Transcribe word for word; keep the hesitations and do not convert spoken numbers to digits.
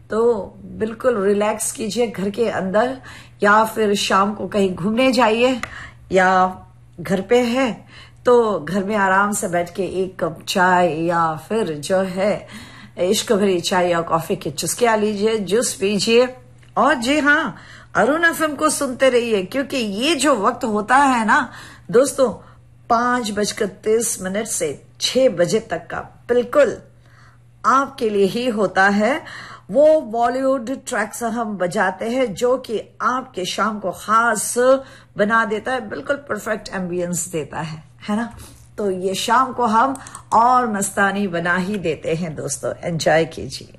तो बिल्कुल रिलैक्स कीजिए घर के अंदर, या फिर शाम को कहीं घूमने जाइए, या घर पे है तो घर में आराम से बैठ के एक कप चाय या फिर जो है इश्क भरी चाय या कॉफी के चुस्किया लीजिए, जूस पीजिए। और जी हाँ, अरुण एफएम को सुनते रहिए, क्योंकि ये जो वक्त होता है ना दोस्तों, पांच बजकर तीस मिनट से छह बजे तक का बिल्कुल आपके लिए ही होता है। वो बॉलीवुड ट्रैक्स हम बजाते हैं जो कि आपके शाम को खास बना देता है, बिल्कुल परफेक्ट एम्बियंस देता है, है ना। तो ये शाम को हम और मस्तानी बना ही देते हैं दोस्तों, एंजॉय कीजिए।